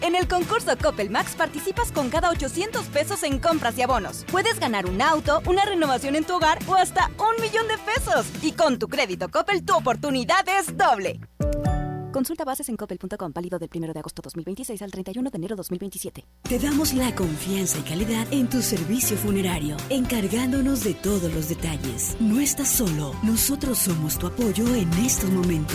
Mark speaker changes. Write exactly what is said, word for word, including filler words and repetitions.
Speaker 1: En el concurso Coppel Max participas con cada ochocientos pesos en compras y abonos. Puedes ganar un auto, una renovación en tu hogar o hasta un millón de pesos. Y con tu crédito Coppel, tu oportunidad es doble. Consulta bases en coppel punto com, válido del primero de agosto dos mil veintiséis al treinta y uno de enero dos mil veintisiete.
Speaker 2: Te damos la confianza y calidad en tu servicio funerario, encargándonos de todos los detalles. No estás solo, nosotros somos tu apoyo en estos momentos.